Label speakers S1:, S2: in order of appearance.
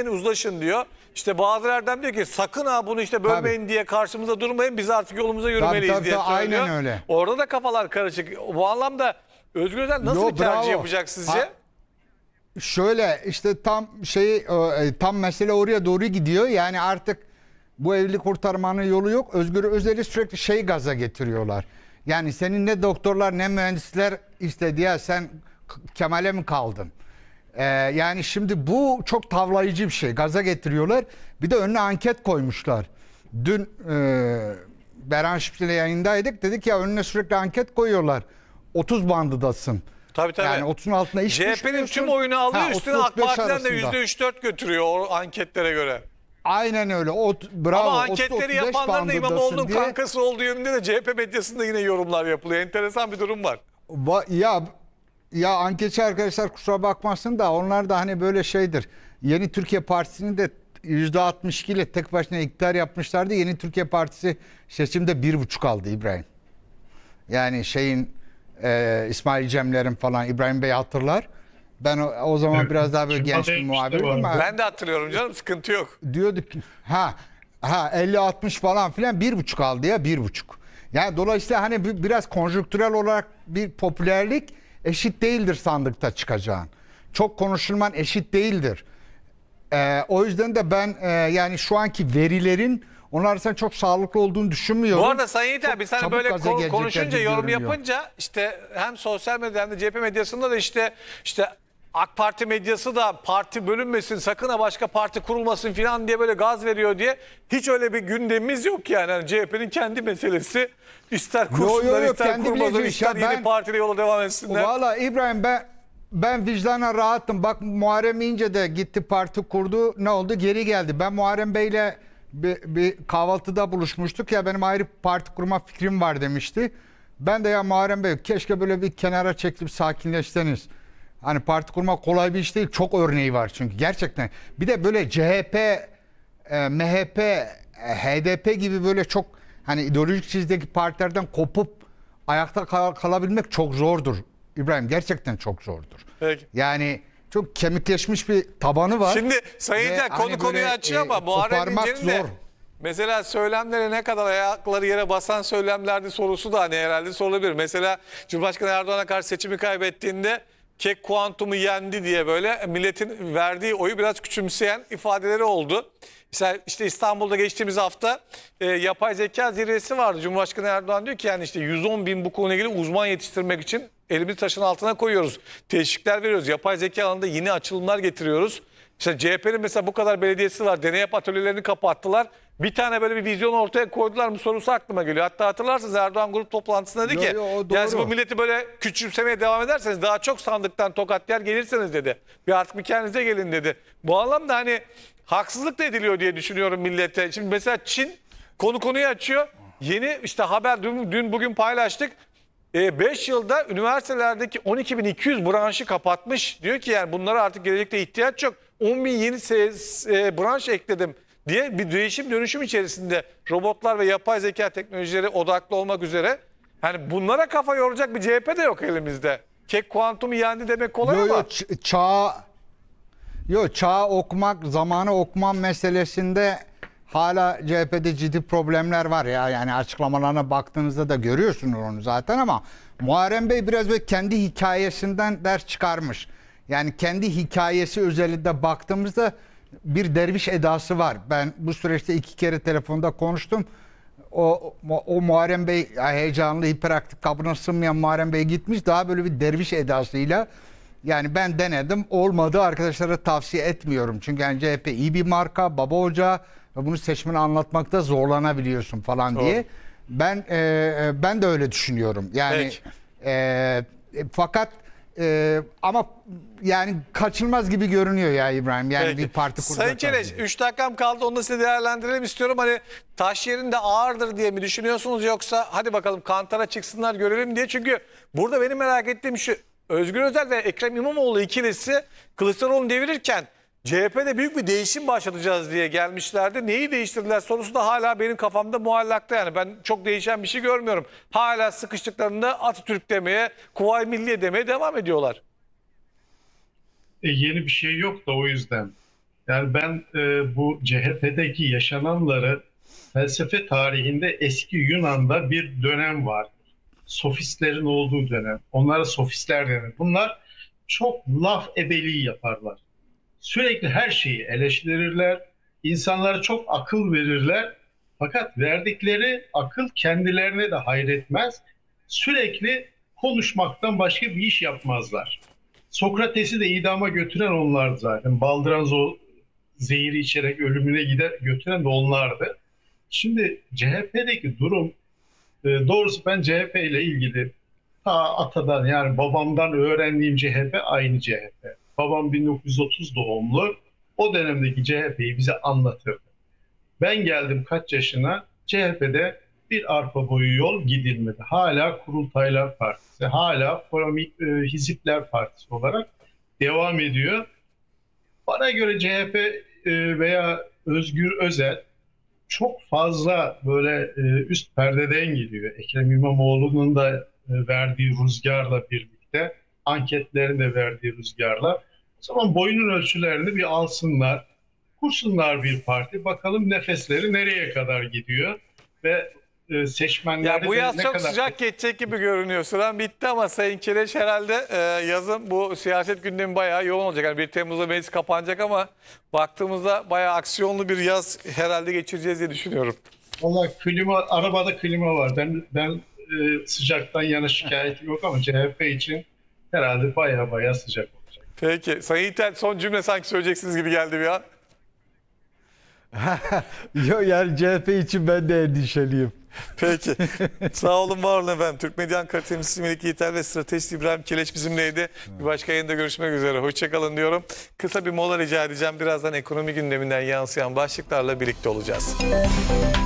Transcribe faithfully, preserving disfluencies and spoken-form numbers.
S1: bölmeyin, uzlaşın diyor. İşte Bahadır Erdem diyor ki sakın ha bunu işte bölmeyin tabii. diye karşımıza durmayın. Biz artık yolumuza yürümeliyiz tabii, tabii, diye tabii, söylüyor. Aynen öyle. Orada da kafalar karışık. Bu anlamda Özgür Özel nasıl Yo, bir tercih bravo. yapacak sizce? Ha,
S2: şöyle işte tam şey tam mesele oraya doğru gidiyor. Yani artık bu evliliği kurtarmanın yolu yok. Özgür Özel'i sürekli şey gaza getiriyorlar. Yani senin ne doktorlar ne mühendisler istedi ya sen Kemal'e mi kaldın? Ee, yani şimdi bu çok tavlayıcı bir şey. Gaza getiriyorlar. Bir de önüne anket koymuşlar. Dün e, Berhan Şipşin'le yayındaydık. Dedik ya önüne sürekli anket koyuyorlar. otuz bandıdasın.
S1: Tabii tabii.
S2: Yani otuzun altında iş
S1: C H P'nin tüm oyunu alıyor. Ha, üstüne AK Parti'den de yüzde üç dört götürüyor o anketlere göre.
S2: Aynen öyle. O, bravo.
S1: Ama anketleri yapanların da İmamoğlu'nun
S2: diye...
S1: kankası olduğu yönünde de C H P medyasında yine yorumlar yapılıyor. Enteresan bir durum var.
S2: Va ya ya anketçi arkadaşlar kusura bakmasın da onlar da hani böyle şeydir. Yeni Türkiye Partisi'nin de yüzde altmış iki ile tek başına iktidar yapmışlardı. Yeni Türkiye Partisi seçimde bir buçuk aldı İbrahim. Yani şeyin e, İsmail Cemler'in falan İbrahim Bey hatırlar. Ben o, o zaman evet, biraz daha böyle genç bir muhabirdim ama
S1: ben de hatırlıyorum canım, sıkıntı yok.
S2: Diyorduk ha ha elli altmış falan filan bir buçuk aldı ya bir buçuk. Yani dolayısıyla hani biraz konjonktürel olarak bir popülerlik eşit değildir sandıkta çıkacağın. Çok konuşulman eşit değildir. Ee, o yüzden de ben e, yani şu anki verilerin onlar arasında çok sağlıklı olduğunu düşünmüyorum.
S1: Bu arada Sayın Yiğiter biz hani böyle ko konuşunca yorum yapınca işte hem sosyal medyada hem de C H P medyasında da işte işte AK Parti medyası da parti bölünmesin sakın ha başka parti kurulmasın falan diye böyle gaz veriyor diye hiç öyle bir gündemimiz yok yani. yani C H P'nin kendi meselesi ister kursunlar yo, yo, yo, ister kurmasın ister yeni ben, partiyle yola devam etsinler.
S2: Valla İbrahim ben ben vicdana rahatım. Bak Muharrem İnce de gitti parti kurdu ne oldu geri geldi. Ben Muharrem Bey'le bir, bir kahvaltıda buluşmuştuk ya benim ayrı parti kurma fikrim var demişti. Ben de ya Muharrem Bey keşke böyle bir kenara çekip sakinleşseniz. Hani parti kurmak kolay bir iş değil. Çok örneği var çünkü gerçekten. Bir de böyle C H P, e, M H P, e, H D P gibi böyle çok hani ideolojik çizdeki partilerden kopup ayakta kal kalabilmek çok zordur. İbrahim gerçekten çok zordur.
S1: Peki.
S2: Yani çok kemikleşmiş bir tabanı var.
S1: Şimdi Sayın Yiğiter konu hani konuyu açıyor e, ama Muharrem İnce'nin de mesela söylemlere ne kadar ayakları yere basan söylemlerdi sorusu da hani herhalde sorulabilir. Mesela Cumhurbaşkanı Erdoğan'a karşı seçimi kaybettiğinde kek kuantumu yendi diye böyle milletin verdiği oyu biraz küçümseyen ifadeleri oldu. Mesela işte İstanbul'da geçtiğimiz hafta e, yapay zeka zirvesi vardı. Cumhurbaşkanı Erdoğan diyor ki yani işte yüz on bin bu konuyla ilgili uzman yetiştirmek için elimizi taşın altına koyuyoruz. Teşvikler veriyoruz. Yapay zeka alanında yeni açılımlar getiriyoruz. İşte C H P'nin mesela bu kadar belediyesi var. Deney yap atölyelerini kapattılar. Bir tane böyle bir vizyon ortaya koydular mı sorusu aklıma geliyor. Hatta hatırlarsınız Erdoğan grup toplantısında dedi yo, ki yo, yani bu milleti böyle küçümsemeye devam ederseniz daha çok sandıktan tokat yer gelirseniz dedi. Bir artık bir kendinize gelin dedi. Bu anlamda hani haksızlık da ediliyor diye düşünüyorum millete. Şimdi mesela Çin konu konuyu açıyor. Yeni işte haber dün, dün bugün paylaştık. beş yılda üniversitelerdeki on iki bin iki yüz branşı kapatmış. Diyor ki yani bunlara artık gelecekte ihtiyaç yok. on bin yeni e, branş ekledim diye bir değişim dönüşüm içerisinde robotlar ve yapay zeka teknolojileri odaklı olmak üzere. Yani bunlara kafa yoracak bir C H P de yok elimizde. Kek kuantumu yendi demek kolay yo, ama.
S2: Yo, çağ, yo, çağ okumak, zamanı okuman meselesinde hala C H P'de ciddi problemler var ya. Yani açıklamalarına baktığınızda da görüyorsunuz onu zaten ama Muharrem Bey biraz böyle kendi hikayesinden ders çıkarmış. Yani kendi hikayesi özelinde baktığımızda bir derviş edası var. Ben bu süreçte iki kere telefonda konuştum. O, o, o Muharrem Bey heyecanlı, hiperaktif, kabına sığmayan Muharrem Bey gitmiş. Daha böyle bir derviş edasıyla yani ben denedim. Olmadı, arkadaşlara tavsiye etmiyorum. Çünkü yani C H P iyi bir marka, baba ocağı ve bunu seçmeni anlatmakta zorlanabiliyorsun falan Doğru. diye. Ben e, ben de öyle düşünüyorum. Yani e, e, fakat Ee, ama yani kaçılmaz gibi görünüyor ya İbrahim. Yani Peki. bir parti kuracak.
S1: Sayın Keleş üç dakikam kaldı, onu da size değerlendirelim istiyorum. Hani taş yerinde ağırdır diye mi düşünüyorsunuz yoksa hadi bakalım kantara çıksınlar görelim diye. Çünkü burada benim merak ettiğim şu: Özgür Özel ve Ekrem İmamoğlu ikilisi Kılıçdaroğlu'nu devirirken C H P'de büyük bir değişim başlatacağız diye gelmişlerdi. Neyi değiştirdiler sorusu da hala benim kafamda muallakta. Yani ben çok değişen bir şey görmüyorum. Hala sıkıştıklarında Atatürk demeye, Kuvayi Milliye demeye devam ediyorlar.
S3: E, yeni bir şey yok da o yüzden. Yani ben e, bu C H P'deki yaşananları felsefe tarihinde eski Yunan'da bir dönem var. Sofistlerin olduğu dönem. Onlara sofistler denir. Bunlar çok laf ebeliği yaparlar. Sürekli her şeyi eleştirirler. İnsanlara çok akıl verirler. Fakat verdikleri akıl kendilerine de hayretmez. Sürekli konuşmaktan başka bir iş yapmazlar. Sokrates'i de idama götüren onlardı zaten. Baldıran o zehiri içerek ölümüne gider, götüren de onlardı. Şimdi C H P'deki durum, e, doğrusu ben C H P ile ilgili ta atadan, yani babamdan öğrendiğim C H P aynı C H P. Babam bin dokuz yüz otuz doğumlu. O dönemdeki C H P'yi bize anlatırdı. Ben geldim kaç yaşına, C H P'de bir arpa boyu yol gidilmedi. Hala Kurultaylar Partisi, hala Komik, e, Hizipler Partisi olarak devam ediyor. Bana göre C H P e, veya Özgür Özel çok fazla böyle e, üst perdeden gidiyor. Ekrem İmamoğlu'nun da e, verdiği rüzgarla birlikte, anketlerin de verdiği rüzgarla. O zaman boyunun ölçülerini bir alsınlar, kursunlar bir parti. Bakalım nefesleri nereye kadar gidiyor ve e, seçmenlerde
S1: Ya bu
S3: de
S1: yaz
S3: ne
S1: çok
S3: kadar...
S1: sıcak geçecek gibi görünüyor. Süren bitti ama Sayın Kireç herhalde e, yazın bu siyaset gündemi bayağı yoğun olacak. Yani bir Temmuz'da meclis kapanacak ama baktığımızda bayağı aksiyonlu bir yaz herhalde geçireceğiz diye düşünüyorum.
S3: Vallahi klima, arabada klima var. Ben ben e, sıcaktan yana şikayetim yok ama C H P için herhalde baya baya sıcak olacak.
S1: Peki. Sayın İtel son cümle sanki söyleyeceksiniz gibi geldi bir an.
S4: Yok, yani C H P için ben de endişeliyim.
S1: Peki. Sağ olun, var olun efendim. Türk Medya Ankara temsilcisi Melike Yiğiter ve stratejist İbrahim Kireç bizimleydi. Bir başka yayında görüşmek üzere. Hoşçakalın diyorum. Kısa bir mola rica edeceğim. Birazdan ekonomi gündeminden yansıyan başlıklarla birlikte olacağız.